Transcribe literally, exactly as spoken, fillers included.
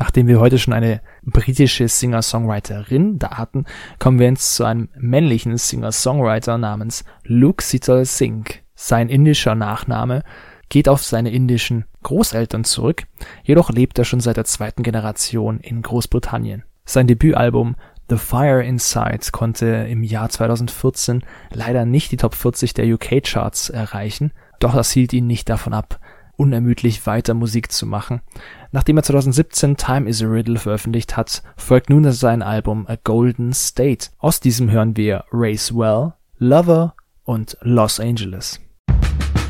nachdem wir heute schon eine britische Singer-Songwriterin da hatten, kommen wir jetzt zu einem männlichen Singer-Songwriter namens Luke Sittal Singh. Sein indischer Nachname geht auf seine indischen Großeltern zurück, jedoch lebt er schon seit der zweiten Generation in Großbritannien. Sein Debütalbum The Fire Inside konnte im Jahr zweitausendvierzehn leider nicht die Top vierzig der U K-Charts erreichen, doch das hielt ihn nicht davon ab, unermüdlich weiter Musik zu machen. Nachdem er zweitausendsiebzehn Time is a Riddle veröffentlicht hat, folgt nun sein Album A Golden State. Aus diesem hören wir Race Well, Lover und Los Angeles.